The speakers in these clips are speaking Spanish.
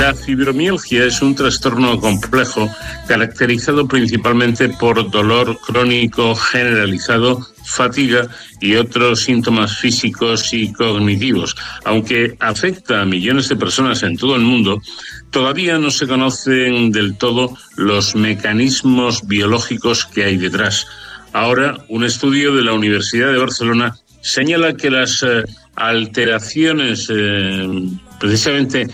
La fibromialgia es un trastorno complejo caracterizado principalmente por dolor crónico generalizado, fatiga y otros síntomas físicos y cognitivos. Aunque afecta a millones de personas en todo el mundo, todavía no se conocen del todo los mecanismos biológicos que hay detrás. Ahora, un estudio de la Universidad de Barcelona señala que las alteraciones precisamente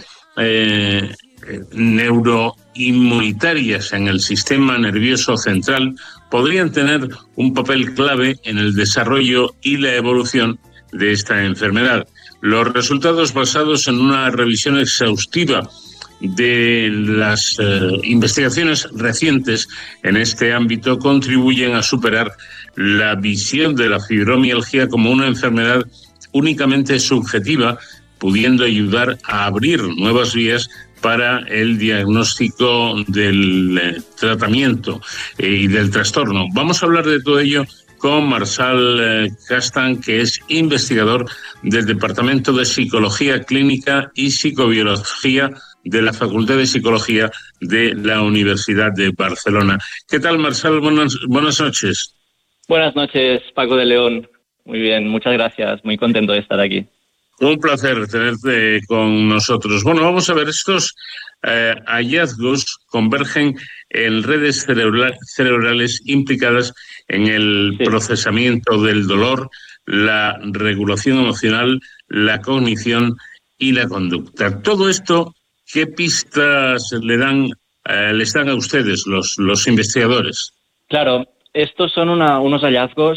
neuroinmunitarias en el sistema nervioso central podrían tener un papel clave en el desarrollo y la evolución de esta enfermedad. Los resultados basados en una revisión exhaustiva de las investigaciones recientes en este ámbito contribuyen a superar la visión de la fibromialgia como una enfermedad únicamente subjetiva, pudiendo ayudar a abrir nuevas vías para el diagnóstico del tratamiento y del trastorno. Vamos a hablar de todo ello con Marçal Castan, que es investigador del Departamento de Psicología Clínica y Psicobiología de la Facultad de Psicología de la Universidad de Barcelona. ¿Qué tal, Marçal? Buenas noches. Buenas noches, Paco de León. Muy bien, muchas gracias. Muy contento de estar aquí. Un placer tenerte con nosotros. Bueno, vamos a ver, estos hallazgos convergen en redes cerebrales implicadas en el procesamiento del dolor, la regulación emocional, la cognición y la conducta. Todo esto, ¿qué pistas les dan a ustedes, los investigadores? Claro, estos son unos hallazgos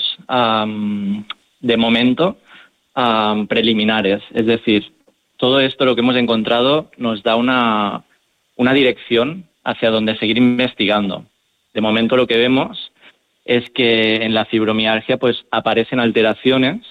de momento preliminares, es decir, todo esto lo que hemos encontrado nos da una dirección hacia donde seguir investigando. De momento lo que vemos es que en la fibromialgia pues aparecen alteraciones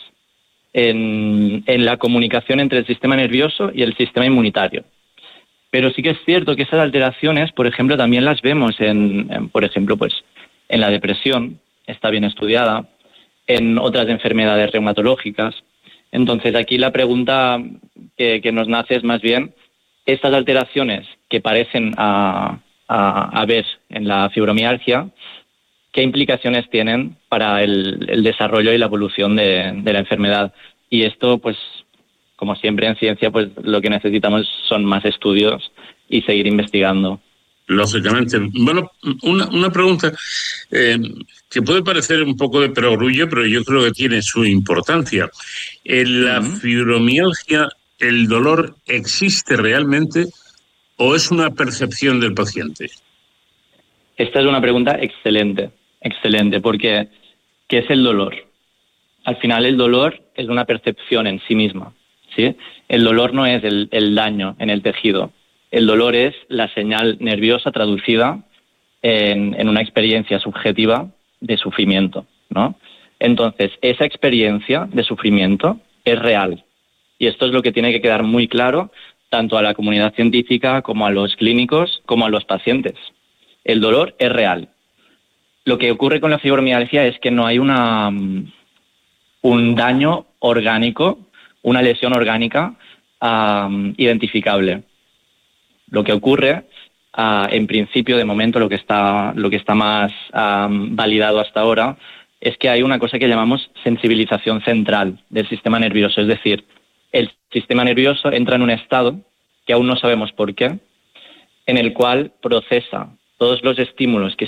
en la comunicación entre el sistema nervioso y el sistema inmunitario. Pero sí que es cierto que esas alteraciones, por ejemplo, también las vemos por ejemplo, pues en la depresión, está bien estudiada, en otras enfermedades reumatológicas. Entonces, aquí la pregunta que nos nace es más bien, estas alteraciones que parecen haber en la fibromialgia, ¿qué implicaciones tienen para el desarrollo y la evolución de la enfermedad? Y esto, pues, como siempre en ciencia, pues lo que necesitamos son más estudios y seguir investigando. Lógicamente. Bueno, una pregunta que puede parecer un poco de perogrullo, pero yo creo que tiene su importancia. ¿En la fibromialgia el dolor existe realmente o es una percepción del paciente? Esta es una pregunta excelente, porque ¿qué es el dolor? Al final el dolor es una percepción en sí misma, ¿sí? El dolor no es el daño en el tejido. El dolor es la señal nerviosa traducida en una experiencia subjetiva de sufrimiento, ¿no? Entonces, esa experiencia de sufrimiento es real. Y esto es lo que tiene que quedar muy claro tanto a la comunidad científica como a los clínicos como a los pacientes. El dolor es real. Lo que ocurre con la fibromialgia es que no hay un daño orgánico, una lesión orgánica identificable. Lo que ocurre, en principio, de momento, lo que está más validado hasta ahora, es que hay una cosa que llamamos sensibilización central del sistema nervioso. Es decir, el sistema nervioso entra en un estado, que aún no sabemos por qué, en el cual procesa todos los estímulos que